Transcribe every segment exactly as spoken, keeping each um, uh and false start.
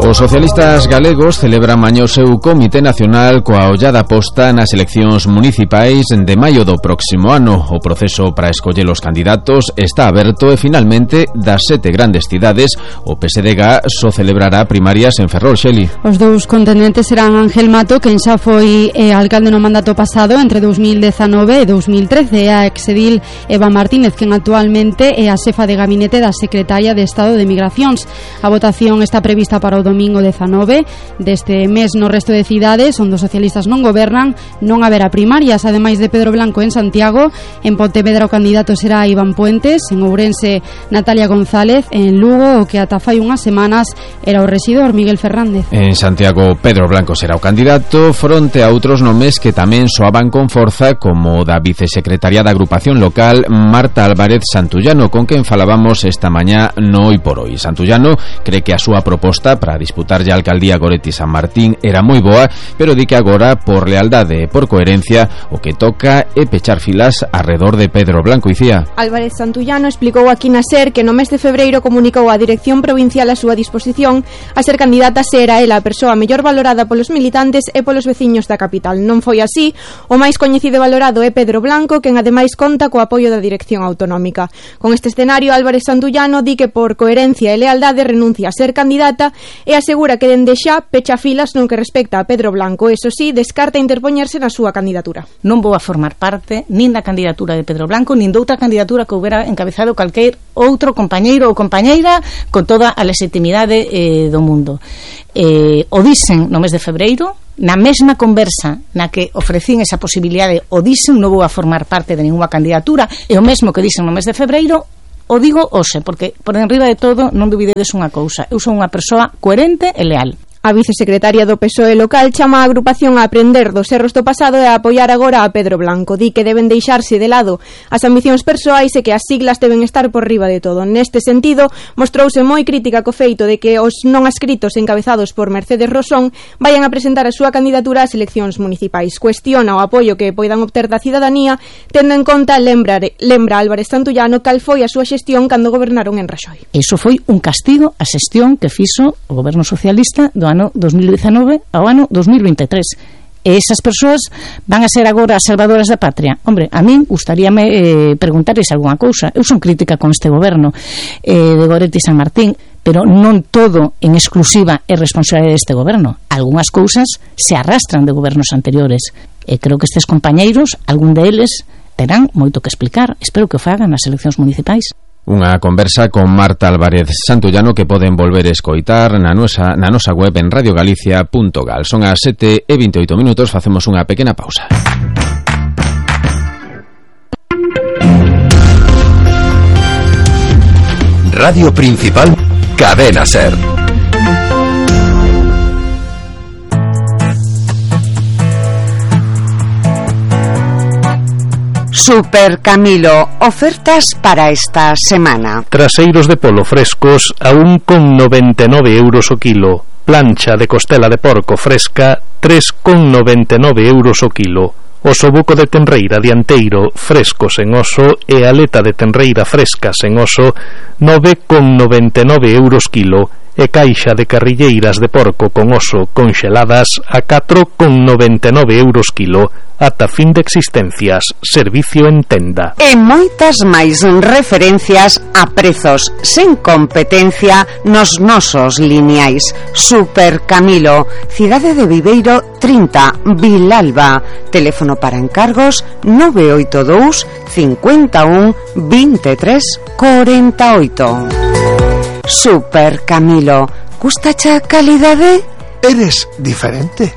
Os socialistas galegos celebran mañá o seu Comité Nacional coa ollada posta nas eleccións municipais de maio do próximo ano. O proceso para escoller os candidatos está aberto e finalmente das sete grandes cidades o P S D G só celebrará primarias en Ferrol. Xeli. Os dous contendentes serán Ángel Mato, quen xa foi eh, alcalde no mandato pasado entre dous mil dezanove e dous mil trece, e a exedil Eva Martínez, quen actualmente é a xefa de gabinete da Secretaria de Estado de Migracións. A votación está prevista para o domingo dezanove deste mes. No resto de cidades onde os socialistas non gobernan non haberá primarias. Ademais de Pedro Blanco en Santiago, en Pontevedra o candidato será Iván Puentes, en Ourense Natalia González, en Lugo o que ata fai unhas semanas era o rexidor Miguel Fernández. En Santiago Pedro Blanco será o candidato fronte a outros nomes que tamén soaban con forza, como da vicesecretaria da agrupación local Marta Álvarez Santullano, con quen falábamos esta mañá no Hoy por Hoy. Santullano cree que a súa proposta para disputarlle a alcaldía Goretti San Martín era moi boa, pero di que agora, por lealdade e por coherencia, o que toca é pechar filas arredor de Pedro Blanco. Icía. Álvarez Santullano explicou aquí na SER que no mes de febreiro comunicou á Dirección Provincial a súa disposición a ser candidata se era ela a persoa mellor valorada polos militantes e polos veciños da capital. Non foi así. O máis coñecido e valorado é Pedro Blanco, quen ademais conta co apoio da Dirección Autonómica. Con este escenario, Álvarez Santullano di que por coherencia e lealdade renuncia a ser candidata e asegura que dende xa pecha filas no que respecta a Pedro Blanco. Eso sí, descarta interpoñerse na súa candidatura. Non vou a formar parte nin da candidatura de Pedro Blanco nin doutra candidatura que houbera encabezado calquer outro compañeiro ou compañeira con toda a legitimidade eh, do mundo. Eh, o dixen no mes de febreiro, na mesma conversa na que ofrecín esa posibilidade, o dixen, non vou a formar parte de ninguna candidatura, e o mesmo que dixen no mes de febreiro o digo hoxe, porque por enriba de todo non dubidedes unha cousa: eu son unha persoa coherente e leal. A vicesecretaria do P S O E local chama a agrupación a aprender dos erros do pasado e a apoiar agora a Pedro Blanco. Di que deben deixarse de lado as ambicións persoais e que as siglas deben estar por riba de todo. Neste sentido, mostrouse moi crítica co feito de que os non adscritos encabezados por Mercedes Rosón vayan a presentar a súa candidatura ás eleccións municipais. Cuestiona o apoio que poidan obter da cidadanía, tendo en conta, lembra, lembra Álvarez Santullano, cal foi a súa xestión cando gobernaron en Raxoi. Iso foi un castigo a xestión que fixo o goberno socialista do ano dos mil dezanove ao ano dos mil vinte e tres. E esas persoas van a ser agora as salvadoras da patria. Hombre, a min gustaríame eh, preguntarles algunha cousa. Eu son crítica con este goberno eh, de Goretti San Martín, pero non todo en exclusiva é responsabilidade deste goberno. Algúnas cousas se arrastran de gobernos anteriores. E creo que estes compañeiros, algún deles, terán moito que explicar. Espero que o fagan nas eleccións municipais. Unha conversa con Marta Álvarez Santullano que poden volver a escoitar na nosa, na nosa web en radio galicia punto gal. Son as sete e vinte e oito minutos, facemos unha pequena pausa. Radio Principal, Cadena SER. Super Camilo, ofertas para esta semana. Traseiros de polo frescos a un con noventa e nove euros o kilo. Plancha de costela de porco fresca, tres con noventa e nove euros o kilo. Osobuco de tenreira dianteiro fresco sen oso e aleta de tenreira fresca sen oso, nove con noventa e nove euros kilo. E caixa de carrilleiras de porco con oso conxeladas a catro con noventa e nove euros kilo. Ata fin de existencias, servicio en tenda. E moitas máis referencias a prezos sen competencia nos nosos lineais. Super Camilo, Cidade de Viveiro trinta, Vilalba. Teléfono para encargos nove oito dous, cinco un, vinte e tres, cuarenta e oito. Super Camilo, gustacha calidade? Eres diferente.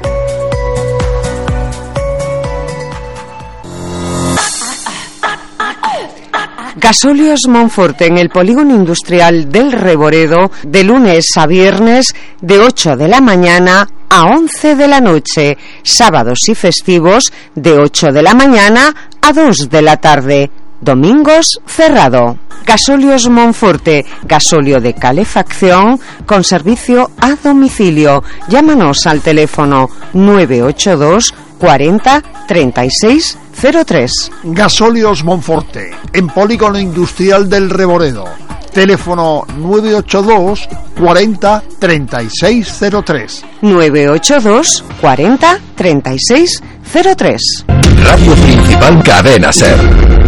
Gasóleos Monforte en el polígono industrial del Reboredo, de lunes a viernes, de ocho de la mañana a once de la noche, sábados y festivos, de ocho de la mañana a dos de la tarde, domingos cerrado. Gasóleos Monforte, gasóleo de calefacción con servicio a domicilio. Llámanos al teléfono nueve ocho dos cuarenta treinta y seis cero tres. Gasóleos Monforte, en polígono industrial del Reboredo. Teléfono nueve ocho dos cuarenta treinta y seis cero tres. nueve ocho dos cuarenta treinta y seis cero tres. Radio Principal Cadena SER.